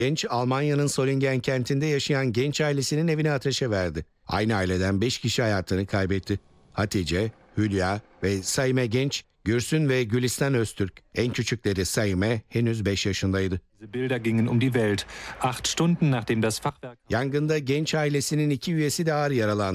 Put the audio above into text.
Genç Almanya'nın Solingen kentinde yaşayan genç ailesinin evini ateşe verdi. Aynı aileden 5 kişi hayatını kaybetti. Hatice, Hülya ve Saime Genç, Gürsün ve Gülistan Öztürk. En küçükleri Saime henüz 5 yaşındaydı. Diese Bilder gingen um die Welt. 8 Stunden nachdem das Fachwerk Yangında genç ailesinin 2 üyesi de ağır yaralandı.